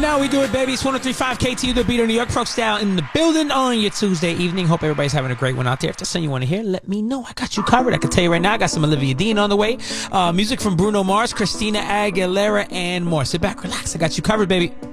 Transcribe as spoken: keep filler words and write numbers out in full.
know how we do it, baby. It's one oh three point five K T U, the Beater, New York Pro Style in the building on your Tuesday evening. Hope everybody's having a great one out there. If there's something you want to hear, let me know. I got you covered. I can tell you right now, I got some Olivia Dean on the way. Uh, music from Bruno Mars, Christina Aguilera, and more. Sit back, relax. I got you covered, baby.